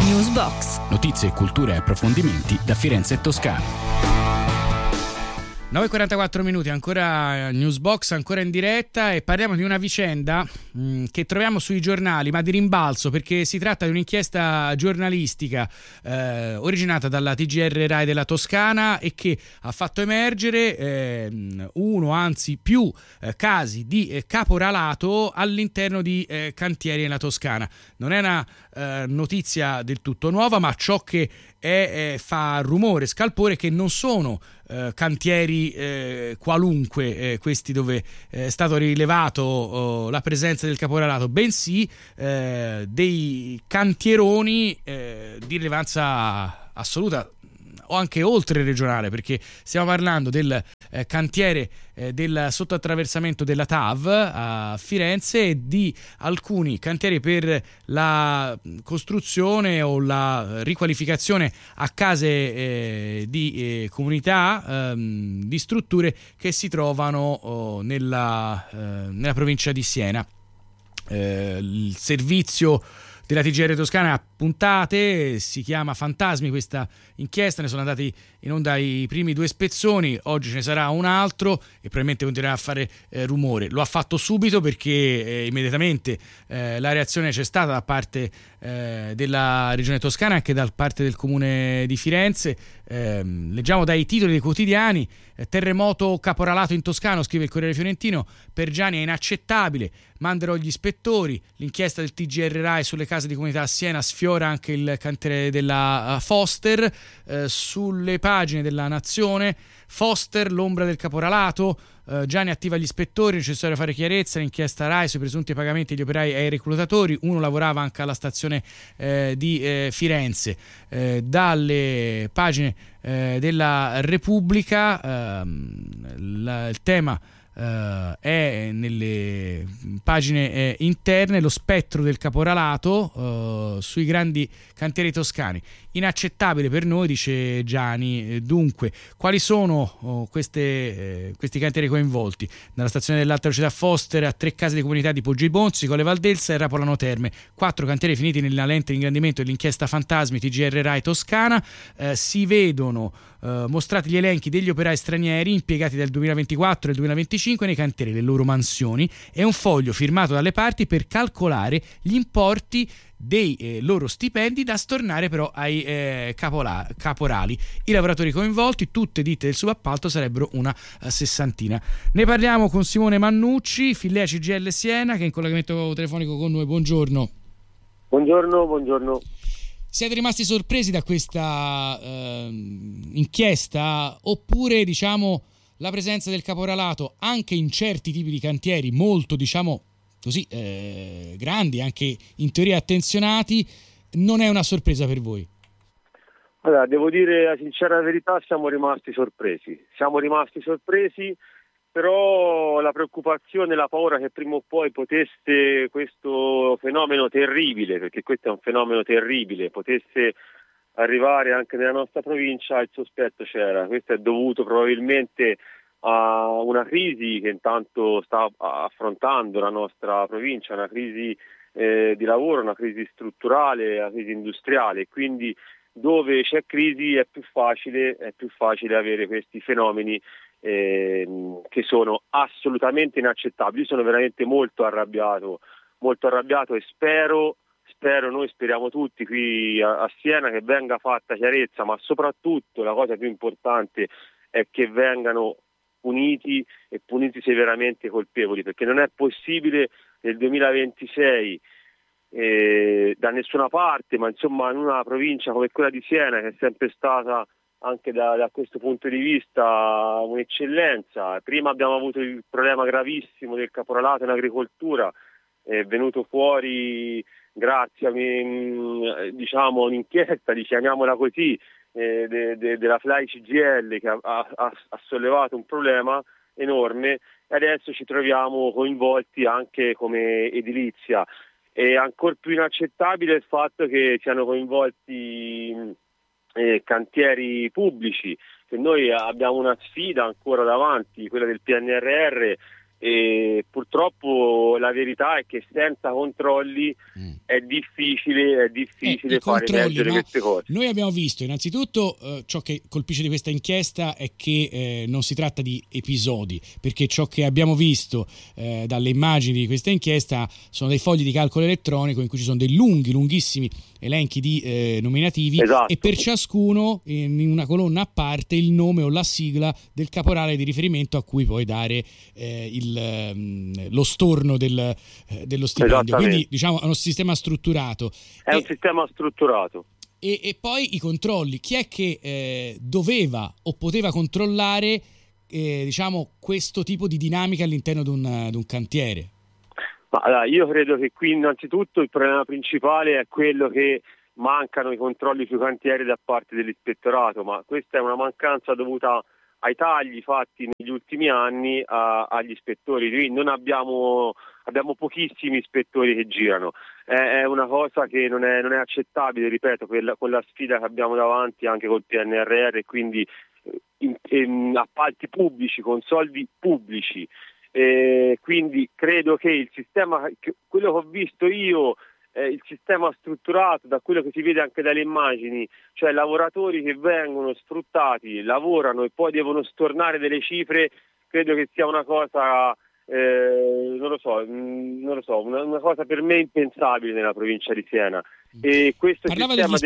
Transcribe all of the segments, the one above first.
Newsbox. Notizie, cultura e approfondimenti da Firenze e Toscana. 9:44 minuti, ancora Newsbox, ancora in diretta, e parliamo di una vicenda che troviamo sui giornali, ma di rimbalzo, perché si tratta di un'inchiesta giornalistica originata dalla TGR Rai della Toscana e che ha fatto emergere uno, anzi più casi di caporalato all'interno di cantieri nella Toscana. Non è una notizia del tutto nuova, ma ciò che fa rumore, scalpore, che non sono cantieri qualunque, questi dove è stato rilevato la presenza del caporalato, bensì dei cantieroni di rilevanza assoluta o anche oltre regionale, perché stiamo parlando del cantiere del sottoattraversamento della TAV a Firenze e di alcuni cantieri per la costruzione o la riqualificazione a case di comunità, di strutture che si trovano nella provincia di Siena. Il servizio della TGR Toscana a puntate si chiama Fantasmi questa inchiesta, ne sono andati in onda i primi 2 spezzoni, oggi ce ne sarà un altro e probabilmente continuerà a fare rumore. Lo ha fatto subito perché immediatamente la reazione c'è stata da parte della regione toscana, anche da parte del comune di Firenze. Leggiamo dai titoli dei quotidiani: terremoto caporalato in Toscano, scrive il Corriere Fiorentino, per Giani è inaccettabile, manderò gli ispettori, l'inchiesta del TGR Rai sulle case di comunità a Siena sfiora anche il cantiere della Foster. Sulle pagine della Nazione, Foster, l'ombra del caporalato, Gianni attiva gli ispettori, necessario fare chiarezza, l'inchiesta Rai sui presunti pagamenti degli operai ai reclutatori, uno lavorava anche alla stazione di Firenze. Dalle pagine della Repubblica il tema è nelle pagine interne, lo spettro del caporalato sui grandi cantieri toscani. Inaccettabile per noi, dice Gianni. Dunque, quali sono questi cantieri coinvolti? Dalla stazione dell'Alta Velocità Foster a 3 case di comunità di Poggibonsi, Colle Valdelsa e Rapolano Terme, 4 cantieri finiti nella lente di ingrandimento dell'inchiesta Fantasmi TGR Rai Toscana. Si vedono mostrati gli elenchi degli operai stranieri impiegati dal 2024 al 2025 nei cantieri, le loro mansioni, e un foglio firmato dalle parti per calcolare gli importi dei loro stipendi da stornare però ai caporali. I lavoratori coinvolti, tutte ditte del subappalto, sarebbero una sessantina. Ne parliamo con Simone Mannucci, Fillea CGIL Siena, che è in collegamento telefonico con noi. Buongiorno. Buongiorno. Siete rimasti sorpresi da questa inchiesta, oppure diciamo la presenza del caporalato anche in certi tipi di cantieri molto così grandi, anche in teoria attenzionati, non è una sorpresa per voi? Allora, devo dire la sincera verità, siamo rimasti sorpresi, però la preoccupazione, la paura che prima o poi potesse questo fenomeno terribile, perché questo è un fenomeno terribile, potesse arrivare anche nella nostra provincia, il sospetto c'era. Questo è dovuto probabilmente a una crisi che intanto sta affrontando la nostra provincia, una crisi di lavoro, una crisi strutturale, una crisi industriale, quindi dove c'è crisi è più facile avere questi fenomeni che sono assolutamente inaccettabili. Io sono veramente molto arrabbiato e spero, noi speriamo tutti qui a Siena che venga fatta chiarezza, ma soprattutto la cosa più importante è che vengano puniti severamente i colpevoli, perché non è possibile nel 2026 da nessuna parte, ma insomma in una provincia come quella di Siena, che è sempre stata anche da questo punto di vista un'eccellenza. Prima abbiamo avuto il problema gravissimo del caporalato in agricoltura, è venuto fuori grazie a un'inchiesta, chiamiamola così, della FLAI CGIL, che ha sollevato un problema enorme, e adesso ci troviamo coinvolti anche come edilizia. È ancora più inaccettabile il fatto che siano coinvolti cantieri pubblici, che noi abbiamo una sfida ancora davanti, quella del PNRR, e purtroppo la verità è che senza controlli è difficile fare emergere queste cose. Noi abbiamo visto innanzitutto ciò che colpisce di questa inchiesta è che non si tratta di episodi, perché ciò che abbiamo visto dalle immagini di questa inchiesta sono dei fogli di calcolo elettronico in cui ci sono dei lunghissimi elenchi di nominativi, esatto. E per ciascuno in una colonna a parte il nome o la sigla del caporale di riferimento a cui puoi dare lo storno dello stipendio. Quindi diciamo è uno sistema strutturato. Un sistema strutturato. E poi i controlli. Chi è che doveva o poteva controllare diciamo questo tipo di dinamica all'interno di un cantiere? Allora, io credo che qui innanzitutto il problema principale è quello che mancano i controlli sui cantieri da parte dell'ispettorato, ma questa è una mancanza dovuta ai tagli fatti negli ultimi anni agli ispettori. Quindi non abbiamo pochissimi ispettori che girano. È una cosa che non è accettabile, ripeto, con la sfida che abbiamo davanti anche col PNRR, quindi in appalti pubblici, con soldi pubblici. Quindi credo che il sistema, quello che ho visto io, il sistema strutturato, da quello che si vede anche dalle immagini, cioè lavoratori che vengono sfruttati, lavorano e poi devono stornare delle cifre, credo che sia una cosa non lo so, una cosa per me impensabile nella provincia di Siena. E questo sistema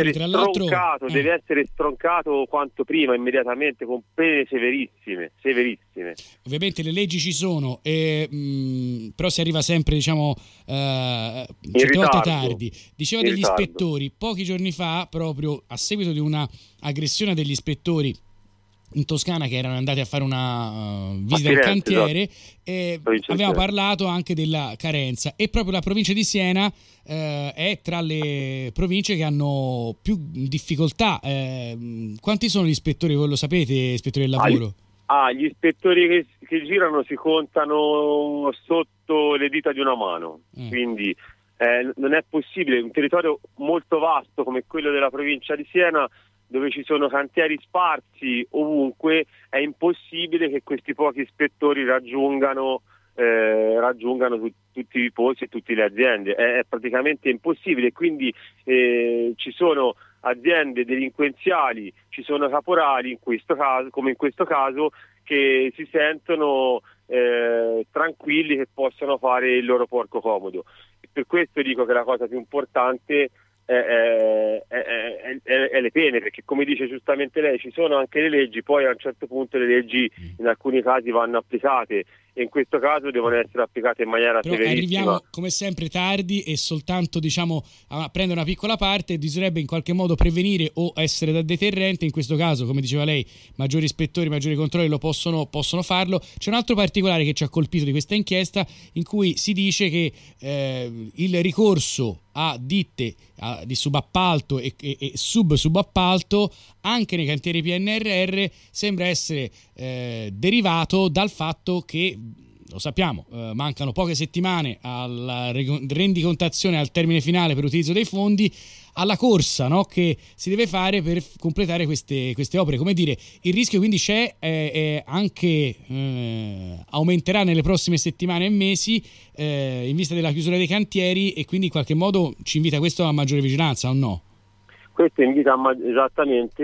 deve essere stroncato quanto prima, immediatamente, con pene severissime. Ovviamente le leggi ci sono, però si arriva sempre, diciamo, certe volte tardi. Diceva degli ispettori, pochi giorni fa, proprio a seguito di una aggressione degli ispettori in Toscana che erano andati a fare una visita al cantiere, abbiamo parlato anche della carenza, e proprio la provincia di Siena è tra le province che hanno più difficoltà. Quanti sono gli ispettori, voi lo sapete, ispettori del lavoro? Gli ispettori che girano si contano sotto le dita di una mano, quindi non è possibile. Un territorio molto vasto come quello della provincia di Siena, dove ci sono cantieri sparsi ovunque, è impossibile che questi pochi ispettori raggiungano tutti i posti e tutte le aziende. È praticamente impossibile, quindi ci sono aziende delinquenziali, ci sono caporali in questo caso, come in questo caso, che si sentono tranquilli che possano fare il loro porco comodo. Per questo dico che la cosa più importante è le pene, perché come dice giustamente lei, ci sono anche le leggi, poi a un certo punto le leggi in alcuni casi vanno applicate, e in questo caso devono essere applicate in maniera severissima. Arriviamo come sempre tardi e soltanto, diciamo, a prendere una piccola parte. Bisognerebbe in qualche modo prevenire o essere da deterrente. In questo caso, come diceva lei, maggiori ispettori, maggiori controlli lo possono farlo. C'è un altro particolare che ci ha colpito di questa inchiesta, in cui si dice che il ricorso a ditte di subappalto e subappalto anche nei cantieri PNRR sembra essere derivato dal fatto che, lo sappiamo, mancano poche settimane alla rendicontazione, al termine finale per l'utilizzo dei fondi, alla corsa, no, che si deve fare per completare queste opere. Come dire, il rischio quindi c'è, anche aumenterà nelle prossime settimane e mesi in vista della chiusura dei cantieri, e quindi in qualche modo ci invita questo a maggiore vigilanza, o no? Questo invita esattamente,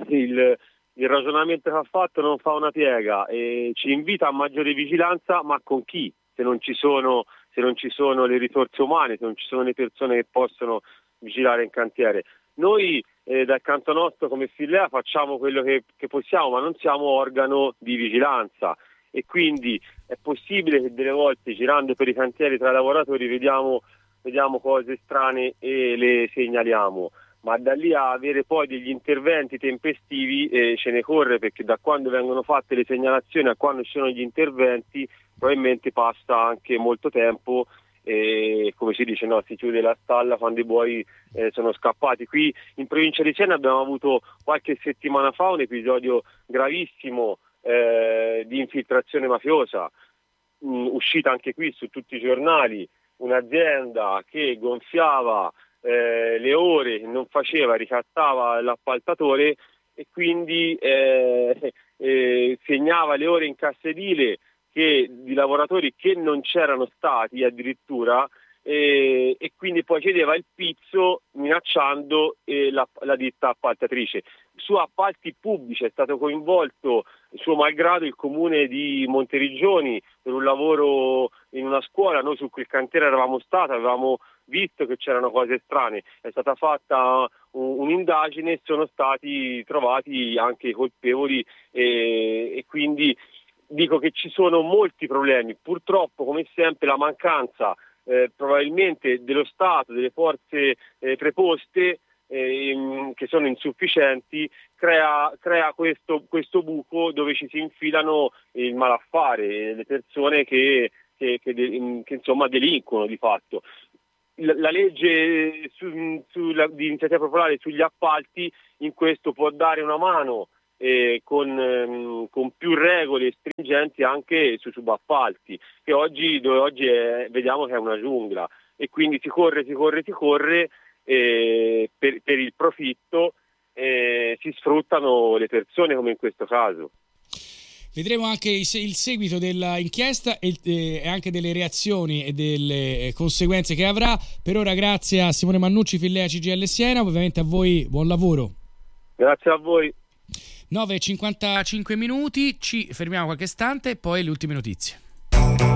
il ragionamento che ha fatto non fa una piega, e ci invita a maggiore vigilanza, ma con chi? Se non ci sono le risorse umane, se non ci sono le persone che possono vigilare in cantiere. Noi dal canto nostro come Fillea facciamo quello che possiamo, ma non siamo organo di vigilanza, e quindi è possibile che delle volte, girando per i cantieri tra i lavoratori, vediamo cose strane e le segnaliamo, ma da lì a avere poi degli interventi tempestivi ce ne corre, perché da quando vengono fatte le segnalazioni a quando ci sono gli interventi probabilmente passa anche molto tempo, e come si dice, no, si chiude la stalla quando i buoi sono scappati. Qui in provincia di Siena abbiamo avuto qualche settimana fa un episodio gravissimo di infiltrazione mafiosa, uscita anche qui su tutti i giornali, un'azienda che gonfiava le ore, non faceva, ricattava l'appaltatore, e quindi segnava le ore in cassa edile, di lavoratori che non c'erano stati addirittura, e quindi poi chiedeva il pizzo minacciando la ditta appaltatrice. Su appalti pubblici è stato coinvolto suo malgrado il comune di Monteriggioni per un lavoro in una scuola. Noi su quel cantiere eravamo stati, avevamo visto che c'erano cose strane, è stata fatta un'indagine e sono stati trovati anche i colpevoli, e quindi dico che ci sono molti problemi. Purtroppo, come sempre, la mancanza probabilmente dello Stato, delle forze preposte, che sono insufficienti, crea questo buco dove ci si infilano il malaffare, le persone che insomma delinquono di fatto. La legge di iniziativa popolare sugli appalti in questo può dare una mano, con più regole stringenti anche sui subappalti, che oggi vediamo che è una giungla, e quindi si corre per il profitto, si sfruttano le persone come in questo caso. Vedremo anche il seguito dell'inchiesta e anche delle reazioni e delle conseguenze che avrà. Per ora grazie a Simone Mannucci, Fillea CGIL Siena, ovviamente a voi buon lavoro. Grazie a voi. 9:55 minuti, ci fermiamo qualche istante e poi le ultime notizie.